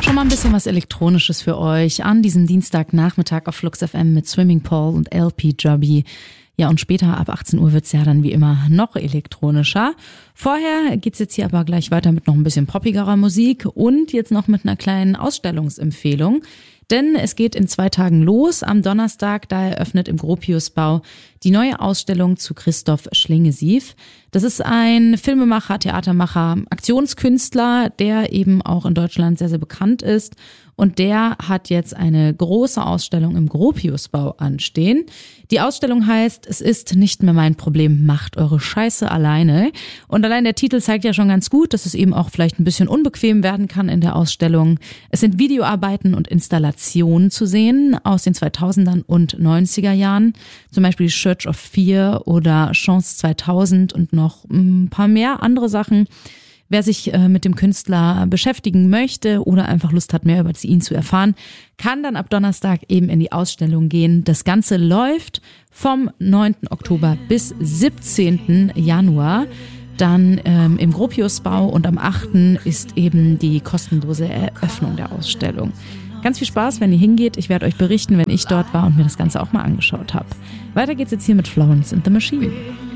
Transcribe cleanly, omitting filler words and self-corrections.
Schon mal ein bisschen was Elektronisches für euch an diesem Dienstagnachmittag auf Flux FM mit Swimming Pool und LP Jobby. Ja, und später ab 18 Uhr wird's ja dann wie immer noch elektronischer. Vorher geht's jetzt hier aber gleich weiter mit noch ein bisschen poppigerer Musik und jetzt noch mit einer kleinen Ausstellungsempfehlung. Denn es geht in 2 Tagen los. Am Donnerstag, da eröffnet im Gropiusbau die neue Ausstellung zu Christoph Schlingensief. Das ist ein Filmemacher, Theatermacher, Aktionskünstler, der eben auch in Deutschland sehr, sehr bekannt ist. Und der hat jetzt eine große Ausstellung im Gropiusbau anstehen. Die Ausstellung heißt, es ist nicht mehr mein Problem, macht eure Scheiße alleine. Und allein der Titel zeigt ja schon ganz gut, dass es eben auch vielleicht ein bisschen unbequem werden kann in der Ausstellung. Es sind Videoarbeiten und Installationen zu sehen aus den 2000ern und 90er Jahren. Zum Beispiel Church of Fear oder Chance 2000 und noch ein paar mehr andere Sachen. Wer sich mit dem Künstler beschäftigen möchte oder einfach Lust hat, mehr über ihn zu erfahren, kann dann ab Donnerstag eben in die Ausstellung gehen. Das Ganze läuft vom 9. Oktober bis 17. Januar. Dann im Gropiusbau und am 8. ist eben die kostenlose Eröffnung der Ausstellung. Ganz viel Spaß, wenn ihr hingeht. Ich werde euch berichten, wenn ich dort war und mir das Ganze auch mal angeschaut habe. Weiter geht's jetzt hier mit Florence and the Machine.